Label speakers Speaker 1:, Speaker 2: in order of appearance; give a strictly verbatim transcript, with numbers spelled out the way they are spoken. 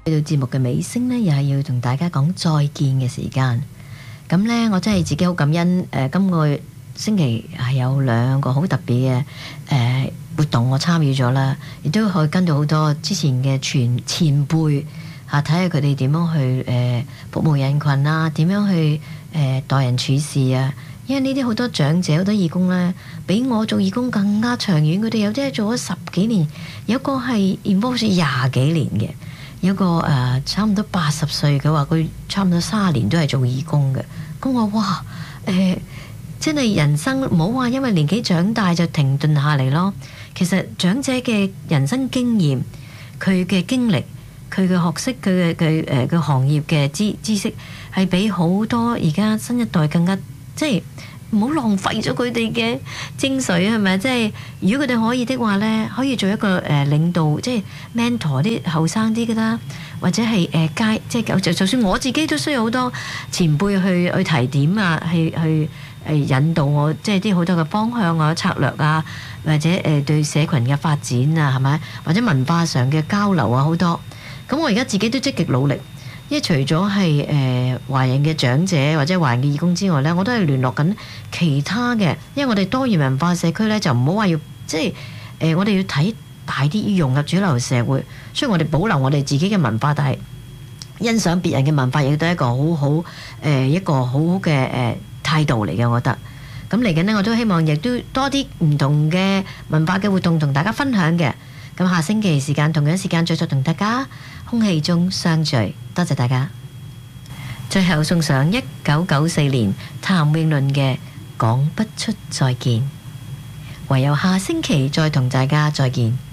Speaker 1: 去到節目嘅尾聲呢，又係要同大家講再見嘅時間。咁呢，我真係自己好感恩。誒、呃，今個星期係有兩個好特別嘅誒、呃、活動，我參與咗啦，亦都可以跟到好多之前嘅前前輩嚇，睇下佢哋點樣去誒、呃、服務人群啊，點樣去誒、呃、待人處事啊。因為呢啲好多長者、好多義工呢，比我做義工更加長遠。佢哋有啲係做咗十幾年，有個係 involve 廿幾年嘅。有個誒、呃、差唔多八十歲，佢話佢差唔多三十年都係做義工嘅。咁我哇誒、呃，真係人生唔好話因為年紀長大就停頓下嚟咯。其實長者嘅人生經驗、佢嘅經歷、佢嘅學識、佢嘅佢誒嘅行業嘅知知識，係比好多而家新一代更加，即係唔好浪費咗佢哋嘅精髓，係咪？即係如果佢哋可以的話呢，可以做一個誒、呃、領導，即係 mentor 啲後生啲嘅啦，或者係誒街，即係就就算我自己都需要好多前輩去去提點啊，去去誒引導我，即係啲好多嘅方向啊、策略啊，或者誒、呃、對社群嘅發展啊，係咪？或者文化上嘅交流啊，好多。咁我而家自己都積極努力。因為除咗係誒華人嘅長者或者華人嘅義工之外呢，我都係聯絡緊其他嘅。因為我哋多元文化社區呢，就唔好話要即係誒、呃，我哋要睇大啲，要融入主流社會。雖然我哋保留我哋自己嘅文化，但係欣賞別人嘅文化亦都係一個好好誒一個好好嘅誒態度嚟嘅。我覺得咁嚟緊呢，我都希望亦都多啲唔同嘅文化嘅活動同大家分享嘅。咁下星期時間同樣時間再再同大家空氣中相聚，多謝大家。最後送上一九九四年譚詠麟嘅講不出再見，唯有下星期再同大家再見。